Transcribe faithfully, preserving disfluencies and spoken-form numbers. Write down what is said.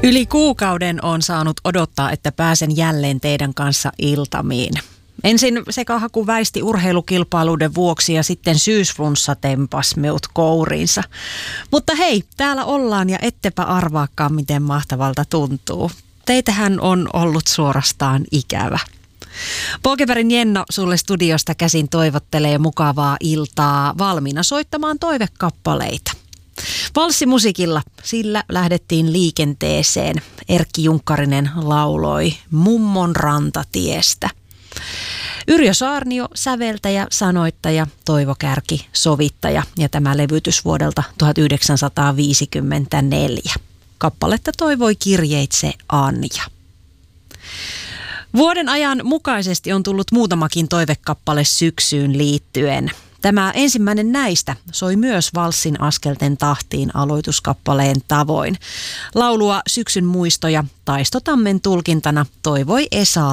Yli kuukauden on saanut odottaa, että pääsen jälleen teidän kanssa iltamiin. Ensin sekahaku väisti urheilukilpailuiden vuoksi ja sitten syysflunssa tempas meut kouriinsa. Mutta hei, täällä ollaan ja ettepä arvaakaan, miten mahtavalta tuntuu. Teitähän on ollut suorastaan ikävä. Polkebergin Jenno sulle studiosta käsin toivottelee mukavaa iltaa valmiina soittamaan toivekappaleita. Valssimusiikilla sillä lähdettiin liikenteeseen. Erkki Junkkarinen lauloi Mummon rantatiestä. Yrjö Saarnio, säveltäjä, sanoittaja, Toivo Kärki, sovittaja ja tämä levytys vuodelta tuhatyhdeksänsataaviisikymmentäneljä. Kappaletta toivoi kirjeitse Anja. Vuoden ajan mukaisesti on tullut muutamakin toivekappale syksyyn liittyen. Tämä ensimmäinen näistä soi myös valssin askelten tahtiin aloituskappaleen tavoin. Laulua Syksyn muistoja Taisto Tammen tulkintana toivoi Esa